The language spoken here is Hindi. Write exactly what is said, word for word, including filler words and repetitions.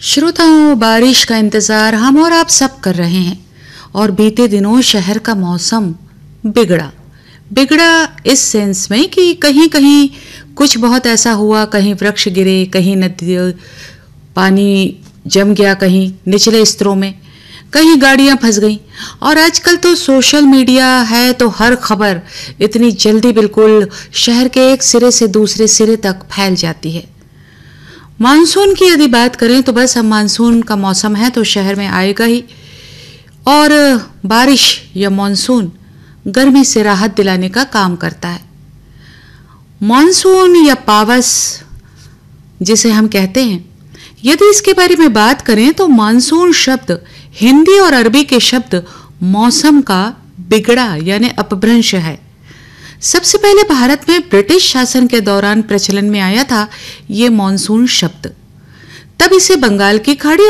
श्रोताओं, बारिश का इंतजार हम और आप सब कर रहे हैं और बीते दिनों शहर का मौसम बिगड़ा बिगड़ा इस सेंस में कि कहीं कहीं कुछ बहुत ऐसा हुआ, कहीं वृक्ष गिरे, कहीं नदी पानी जम गया, कहीं निचले स्तरों में, कहीं गाड़ियां फंस गईं। और आजकल तो सोशल मीडिया है तो हर खबर इतनी जल्दी बिल्कुल शहर के एक सिरे से दूसरे सिरे तक फैल जाती है। मानसून की यदि बात करें तो बस अब मानसून का मौसम है तो शहर में आएगा ही, और बारिश या मानसून गर्मी से राहत दिलाने का काम करता है। मानसून या पावस जिसे हम कहते हैं, यदि इसके बारे में बात करें तो मानसून शब्द हिंदी और अरबी के शब्द मौसम का बिगड़ा यानी अपभ्रंश है। सबसे पहले भारत में ब्रिटिश शासन के दौरान प्रचलन में आया था ये मानसून शब्द। तब इसे बंगाल की खाड़ी